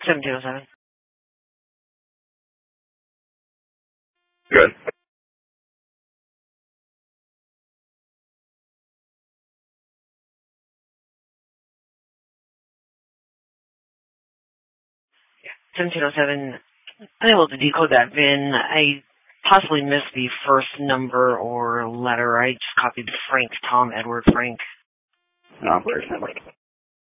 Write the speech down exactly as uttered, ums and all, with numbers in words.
seventeen oh seven. Good. seventeen oh seven. Unable to decode that V I N. I possibly missed the first number or letter. I just copied Frank, Tom, Edward, Frank. Operation Network.